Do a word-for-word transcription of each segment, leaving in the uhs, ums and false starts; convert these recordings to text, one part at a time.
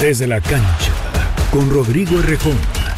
Desde la cancha, con Rodrigo Errejón.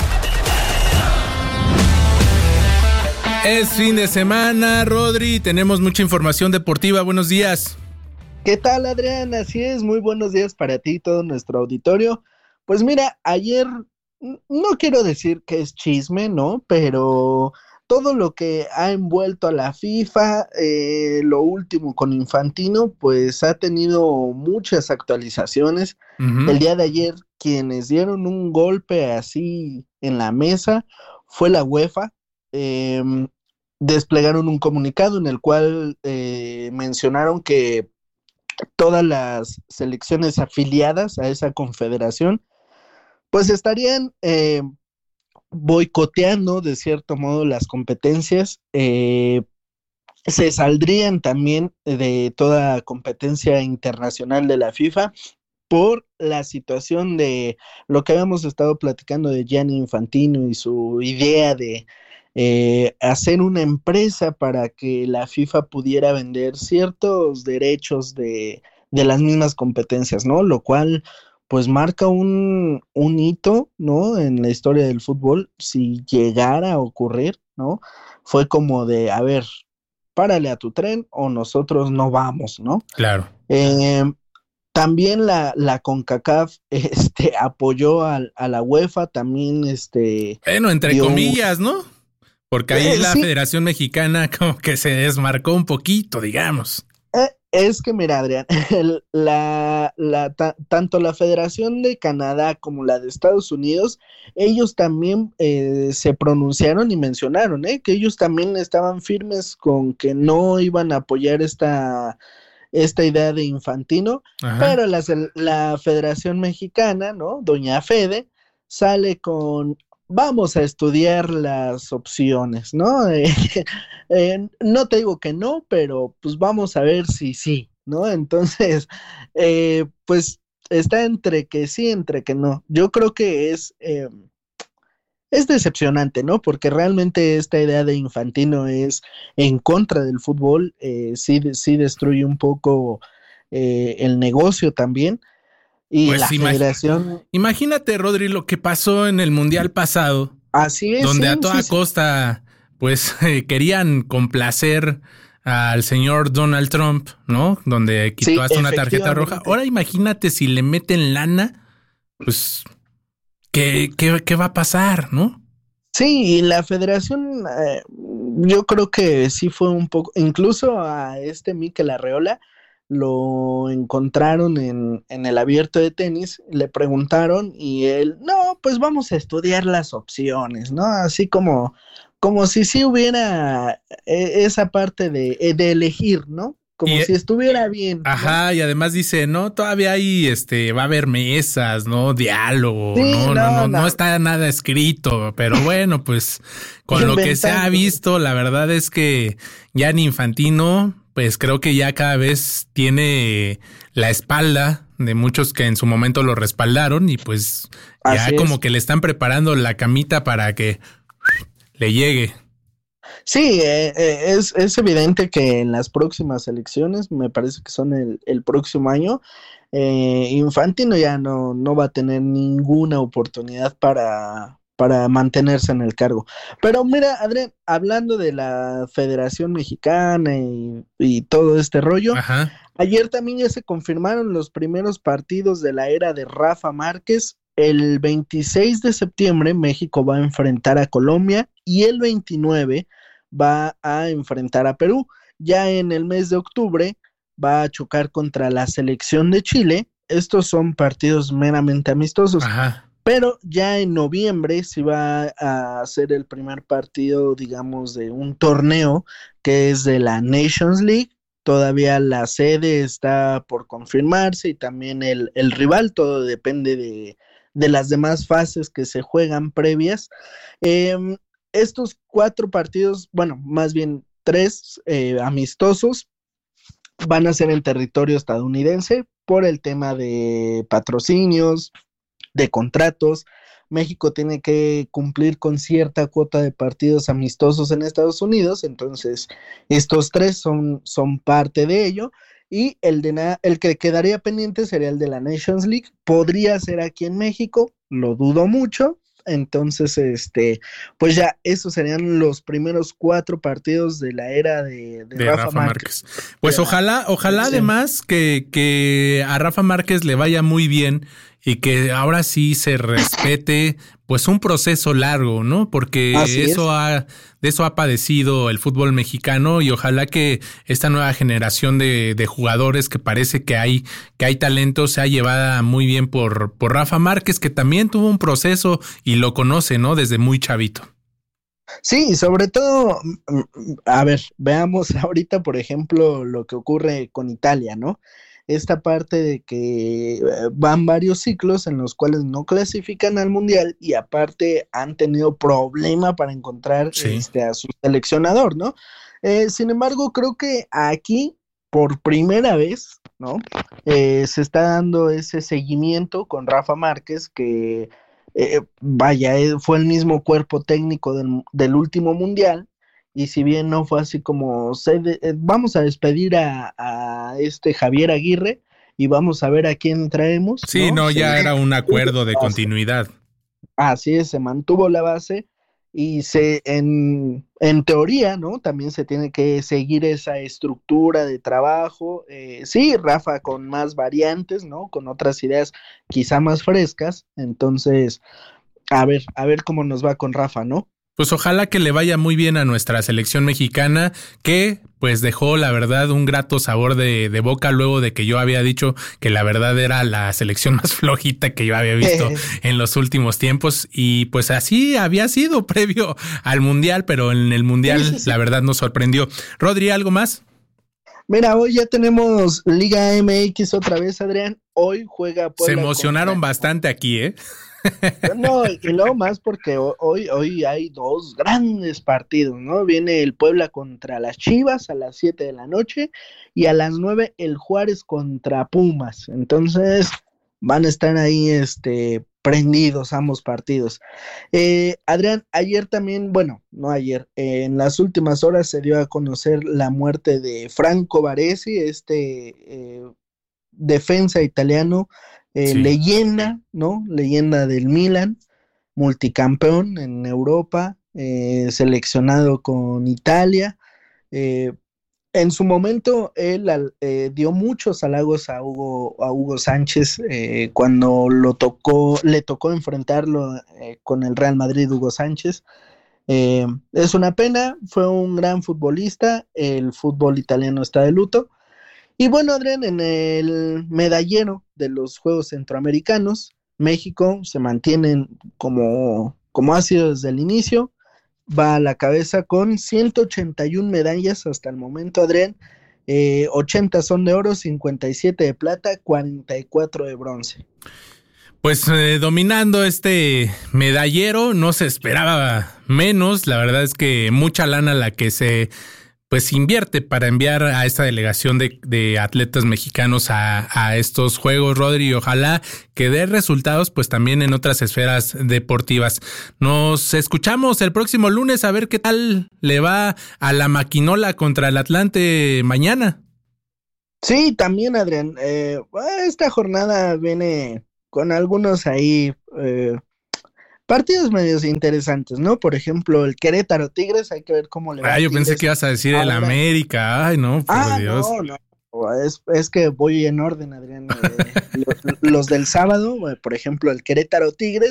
Es fin de semana, Rodri, tenemos mucha información deportiva. Buenos días. ¿Qué tal, Adrián? Así es, muy buenos días para ti y todo nuestro auditorio. Pues mira, ayer, no quiero decir que es chisme, ¿no? Pero todo lo que ha envuelto a la FIFA, eh, lo último con Infantino, pues ha tenido muchas actualizaciones. Uh-huh. El día de ayer, quienes dieron un golpe así en la mesa fue la UEFA. Eh, desplegaron un comunicado en el cual eh, mencionaron que todas las selecciones afiliadas a esa confederación pues estarían eh, boicoteando de cierto modo las competencias, eh, se saldrían también de toda competencia internacional de la FIFA por la situación de lo que habíamos estado platicando de Gianni Infantino y su idea de eh, hacer una empresa para que la FIFA pudiera vender ciertos derechos de, de las mismas competencias, ¿no? Lo cual pues marca un, un hito, ¿no? En la historia del fútbol, si llegara a ocurrir, ¿no? Fue como de, a ver, párale a tu tren o nosotros no vamos, ¿no? Claro. Eh, también la, la CONCACAF este, apoyó a, a la UEFA, también este... Bueno, entre dio... comillas, ¿no? Porque ahí eh, la sí. Federación Mexicana como que se desmarcó un poquito, digamos. Eh, es que mira, Adrián, la, la, ta, tanto la Federación de Canadá como la de Estados Unidos, ellos también eh, se pronunciaron y mencionaron eh, que ellos también estaban firmes con que no iban a apoyar esta... esta idea de Infantino. Ajá. Pero la, la Federación Mexicana, ¿no? Doña Fede, sale con, vamos a estudiar las opciones, ¿no? Eh, eh, no te digo que no, pero pues vamos a ver si sí, ¿no? Entonces, eh, pues está entre que sí, entre que no. Yo creo que es... Eh, Es decepcionante, ¿no? Porque realmente esta idea de Infantino es en contra del fútbol, eh, sí, sí destruye un poco eh, el negocio también. Y pues la imag- federación... Imagínate, Rodri, lo que pasó en el Mundial pasado. Así es. Donde sí, a toda sí, costa, pues, eh, querían complacer al señor Donald Trump, ¿no? Donde quitó sí, hasta una tarjeta roja. Ahora imagínate si le meten lana, pues... ¿Qué, qué, ¿Qué va a pasar, no? Sí, y la federación, eh, yo creo que sí fue un poco, incluso a este Mikel Arreola lo encontraron en, en el abierto de tenis, le preguntaron y él, no, pues vamos a estudiar las opciones, ¿no? Así como, como si sí hubiera eh, esa parte de, de elegir, ¿no? Como y, si estuviera bien. Ajá, ¿no? Y además dice, no, todavía hay, este, va a haber mesas, ¿no? Diálogo, sí, no, no, no, no, no está nada escrito, pero bueno, pues, con Inventando. Lo que se ha visto, la verdad es que Gianni Infantino, pues creo que ya cada vez tiene la espalda de muchos que en su momento lo respaldaron y pues ya Así como es. Que le están preparando la camita para que le llegue. Sí, eh, eh, es, es evidente que en las próximas elecciones, me parece que son el, el próximo año, eh, Infantino ya no, no va a tener ninguna oportunidad para, para mantenerse en el cargo. Pero mira, Adrián, hablando de la Federación Mexicana y, y todo este rollo, Ajá. Ayer también ya se confirmaron los primeros partidos de la era de Rafa Márquez. El veintiséis de septiembre México va a enfrentar a Colombia y el veintinueve va a enfrentar a Perú. Ya en el mes de octubre va a chocar contra la selección de Chile. Estos son partidos meramente amistosos. Ajá. Pero ya en noviembre se va a hacer el primer partido, digamos, de un torneo que es de la Nations League. Todavía la sede está por confirmarse y también el, el rival, todo depende de, de las demás fases que se juegan previas. Eh, estos cuatro partidos, bueno, más bien tres eh, amistosos, van a ser en territorio estadounidense por el tema de patrocinios, de contratos. México tiene que cumplir con cierta cuota de partidos amistosos en Estados Unidos, entonces estos tres son, son parte de ello, y el, de na- el que quedaría pendiente sería el de la Nations League. Podría ser aquí en México, lo dudo mucho. Entonces, este, pues ya, esos serían los primeros cuatro partidos de la era de, de, de Rafa, Rafa Márquez. Márquez. Pues de ojalá, ojalá sí. además que, que a Rafa Márquez le vaya muy bien y que ahora sí se respete pues un proceso largo, ¿no? Porque Así eso es. ha, de eso ha padecido el fútbol mexicano y ojalá que esta nueva generación de, de jugadores que parece que hay, que hay talento sea llevada muy bien por, por Rafa Márquez, que también tuvo un proceso y lo conoce, ¿no? Desde muy chavito. Sí, y sobre todo, a ver, veamos ahorita, por ejemplo, lo que ocurre con Italia, ¿no? Esta parte de que van varios ciclos en los cuales no clasifican al mundial y aparte han tenido problema para encontrar Sí. este, a su seleccionador, ¿no? Eh, sin embargo, creo que aquí, por primera vez, ¿no? Eh, se está dando ese seguimiento con Rafa Márquez que, eh, vaya, fue el mismo cuerpo técnico del, del último mundial. Y si bien no fue así como, se de, eh, vamos a despedir a, a este Javier Aguirre y vamos a ver a quién traemos. Sí, no, no ya se, era un acuerdo de continuidad. Así es, se mantuvo la base y se, en, en teoría, ¿no? También se tiene que seguir esa estructura de trabajo. Eh, sí, Rafa con más variantes, ¿no? Con otras ideas quizá más frescas. Entonces, a ver, a ver cómo nos va con Rafa, ¿no? Pues ojalá que le vaya muy bien a nuestra selección mexicana, que pues dejó la verdad un grato sabor de, de boca luego de que yo había dicho que la verdad era la selección más flojita que yo había visto en los últimos tiempos y pues así había sido previo al Mundial, pero en el Mundial sí, sí, sí. la verdad nos sorprendió. Rodri, ¿algo más? Mira, hoy ya tenemos Liga M X otra vez, Adrián. Hoy juega Puebla. Se emocionaron contra... bastante aquí, ¿eh? No, y luego más porque hoy, hoy hay dos grandes partidos, ¿no? Viene el Puebla contra las Chivas a las siete de la noche y a las nueve el Juárez contra Pumas. Entonces van a estar ahí este, prendidos ambos partidos. Eh, Adrián, ayer también, bueno, no ayer, eh, en las últimas horas se dio a conocer la muerte de Franco Baresi, este eh, defensa italiano. Eh, sí. Leyenda, ¿no? Leyenda del Milan, multicampeón en Europa, eh, seleccionado con Italia. Eh, en su momento, él eh, dio muchos halagos a Hugo, a Hugo Sánchez eh, cuando lo tocó, le tocó enfrentarlo eh, con el Real Madrid, Hugo Sánchez. Eh, es una pena, fue un gran futbolista, el fútbol italiano está de luto. Y bueno, Adrián, en el medallero de los Juegos Centroamericanos, México se mantiene como, como ha sido desde el inicio, va a la cabeza con ciento ochenta y una medallas hasta el momento, Adrián, eh, ochenta son de oro, cincuenta y siete de plata, cuarenta y cuatro de bronce. Pues eh, dominando este medallero, no se esperaba menos, la verdad es que mucha lana la que se... pues invierte para enviar a esta delegación de, de atletas mexicanos a, a estos juegos, Rodri, y ojalá que dé resultados pues también en otras esferas deportivas. Nos escuchamos el próximo lunes a ver qué tal le va a la maquinola contra el Atlante mañana. Sí, también, Adrián, eh, esta jornada viene con algunos ahí... Eh, partidos medios interesantes, ¿no? Por ejemplo, el Querétaro Tigres, hay que ver cómo le va. Ah, yo pensé que ibas a decir el América. Ay, no, por ah, Dios. No, no, es, es que voy en orden, Adrián. Eh, los, los del sábado, por ejemplo, el Querétaro Tigres.